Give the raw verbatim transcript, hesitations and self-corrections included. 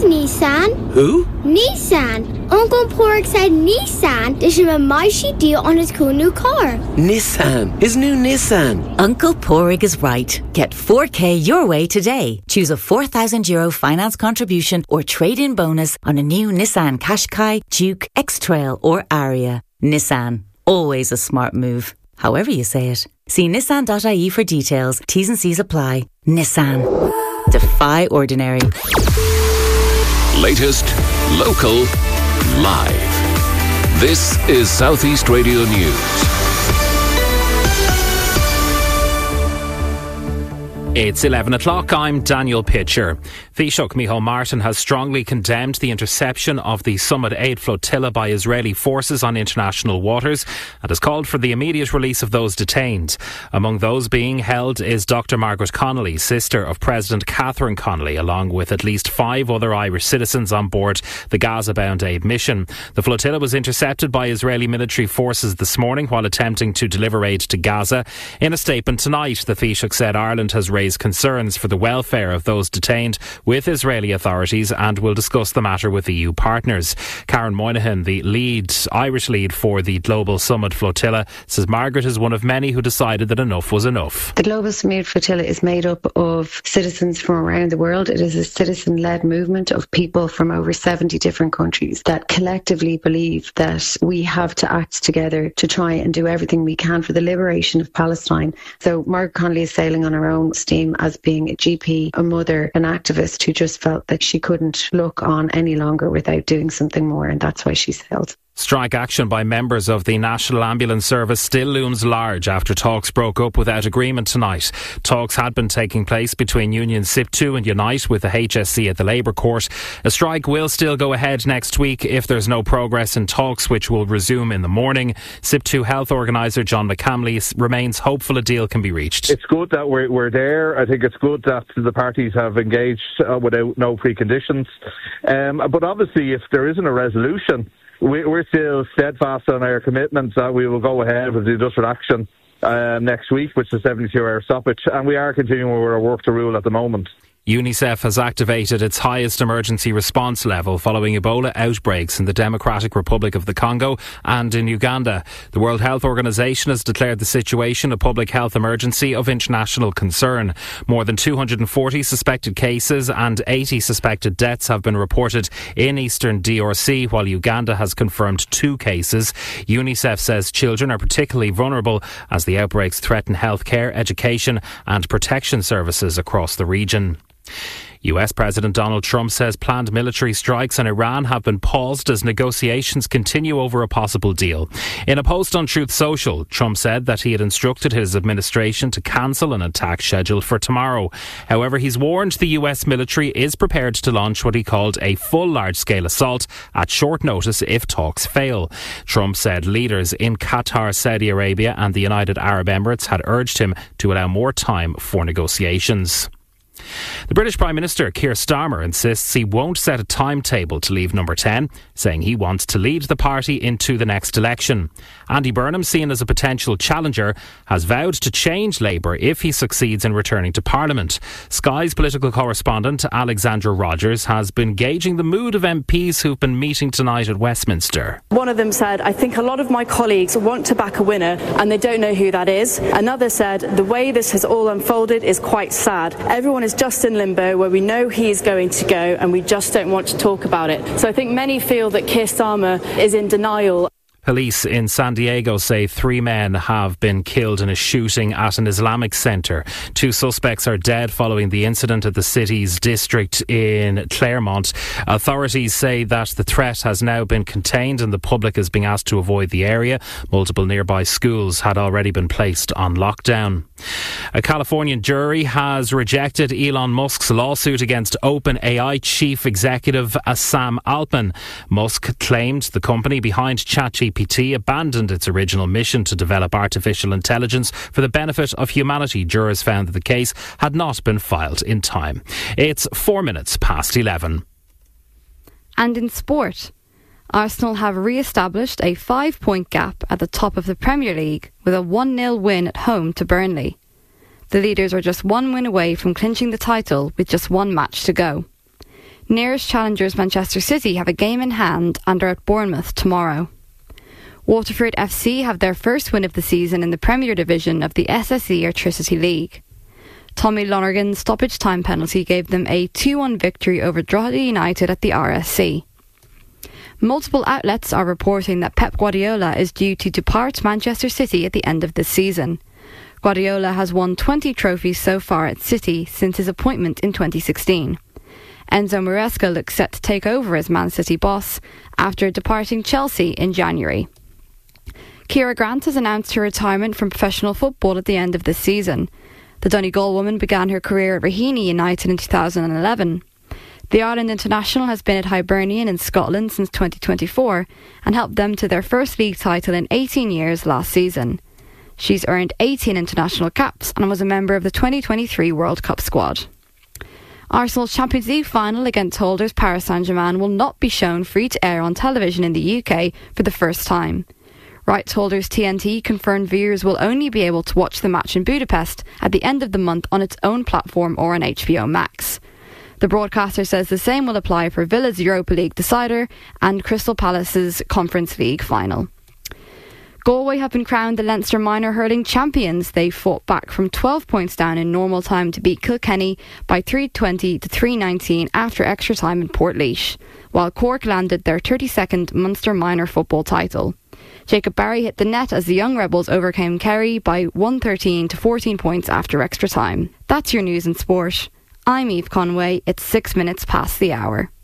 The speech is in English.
is Nissan. Who? Nissan. Uncle Pork said Nissan. There's a mighty deal on his cool new car. Nissan. His new Nissan. Uncle Porrig is right. Get four K your way today. Choose a four thousand euro finance contribution or trade-in bonus on a new Nissan Qashqai, Duke, X-Trail or Aria. Nissan. Always a smart move. However you say it. See nissan dot I E for details. T's and C's apply. Nissan. Defy ordinary. Latest, local, live. This is Southeast Radio News. It's eleven o'clock. I'm Daniel Pitcher. Taoiseach Micheál Martin has strongly condemned the interception of the Summit eight flotilla by Israeli forces on international waters and has called for the immediate release of those detained. Among those being held is Doctor Margaret Connolly, sister of President Catherine Connolly, along with at least five other Irish citizens on board the Gaza-bound aid mission. The flotilla was intercepted by Israeli military forces this morning while attempting to deliver aid to Gaza. In a statement tonight, the Taoiseach said Ireland has raised concerns for the welfare of those detained with Israeli authorities and will discuss the matter with E U partners. Karen Moynihan, the lead, Irish lead for the Global Summit Flotilla, says Margaret is one of many who decided that enough was enough. The Global Summit Flotilla is made up of citizens from around the world. It is a citizen-led movement of people from over seventy different countries that collectively believe that we have to act together to try and do everything we can for the liberation of Palestine. So Margaret Connolly is sailing on her own steam as being a G P, a mother, an activist who just felt that she couldn't look on any longer without doing something more, and that's why she sailed. Strike action by members of the National Ambulance Service still looms large after talks broke up without agreement tonight. Talks had been taking place between unions S I P two and Unite with the H S C at the Labour Court. A strike will still go ahead next week if there's no progress in talks, which will resume in the morning. S I P two health organiser John McCamley remains hopeful a deal can be reached. It's good that we're, we're there. I think it's good that the parties have engaged uh, without no preconditions. Um, but obviously, if there isn't a resolution, we're still steadfast on our commitments that we will go ahead with the industrial action uh, next week, which is a seventy-two hour stoppage, and we are continuing with our work to rule at the moment. UNICEF has activated its highest emergency response level following Ebola outbreaks in the Democratic Republic of the Congo and in Uganda. The World Health Organization has declared the situation a public health emergency of international concern. More than two hundred forty suspected cases and eighty suspected deaths have been reported in eastern D R C, while Uganda has confirmed two cases. UNICEF says children are particularly vulnerable as the outbreaks threaten healthcare, education and protection services across the region. U S President Donald Trump says planned military strikes on Iran have been paused as negotiations continue over a possible deal. In a post on Truth Social, Trump said that he had instructed his administration to cancel an attack scheduled for tomorrow. However, he's warned the U S military is prepared to launch what he called a full large-scale assault at short notice if talks fail. Trump said leaders in Qatar, Saudi Arabia and the United Arab Emirates had urged him to allow more time for negotiations. The British Prime Minister Keir Starmer insists he won't set a timetable to leave Number ten, saying he wants to lead the party into the next election. Andy Burnham, seen as a potential challenger, has vowed to change Labour if he succeeds in returning to Parliament. Sky's political correspondent Alexandra Rogers has been gauging the mood of M Ps who've been meeting tonight at Westminster. One of them said, "I think a lot of my colleagues want to back a winner and they don't know who that is." Another said, "The way this has all unfolded is quite sad. Everyone is just in limbo where we know he is going to go and we just don't want to talk about it." So I think many feel that Keir Starmer is in denial. Police in San Diego say three men have been killed in a shooting at an Islamic centre. Two suspects are dead following the incident at the city's district in Claremont. Authorities say that the threat has now been contained and the public is being asked to avoid the area. Multiple nearby schools had already been placed on lockdown. A Californian jury has rejected Elon Musk's lawsuit against OpenAI chief executive Sam Altman. Musk claimed the company behind ChatGPT abandoned its original mission to develop artificial intelligence for the benefit of humanity. Jurors found that the case had not been filed in time. It's four minutes past eleven. And in sport, Arsenal have re-established a five-point gap at the top of the Premier League with a one nil win at home to Burnley. The leaders are just one win away from clinching the title with just one match to go. Nearest challengers Manchester City have a game in hand and are at Bournemouth tomorrow. Waterford F C have their first win of the season in the Premier Division of the S S E Airtricity League. Tommy Lonergan's stoppage time penalty gave them a two one victory over Drogheda United at the R S C. Multiple outlets are reporting that Pep Guardiola is due to depart Manchester City at the end of this season. Guardiola has won twenty trophies so far at City since his appointment in twenty sixteen. Enzo Maresca looks set to take over as Man City boss after departing Chelsea in January. Ciara Grant has announced her retirement from professional football at the end of this season. The Donegal woman began her career at Raheny United in two thousand eleven. The Ireland international has been at Hibernian in Scotland since twenty twenty-four and helped them to their first league title in eighteen years last season. She's earned eighteen international caps and was a member of the twenty twenty-three World Cup squad. Arsenal's Champions League final against holders Paris Saint-Germain will not be shown free to air on television in the U K for the first time. Rights holders T N T confirmed viewers will only be able to watch the match in Budapest at the end of the month on its own platform or on H B O Max. The broadcaster says the same will apply for Villa's Europa League decider and Crystal Palace's Conference League final. Galway have been crowned the Leinster Minor Hurling Champions. They fought back from twelve points down in normal time to beat Kilkenny by three twenty to three nineteen after extra time in Portlaoise, while Cork landed their thirty-second Munster Minor football title. Jacob Barry hit the net as the Young Rebels overcame Kerry by one thirteen to fourteen points after extra time. That's your news and sport. I'm Eve Conway. It's six minutes past the hour.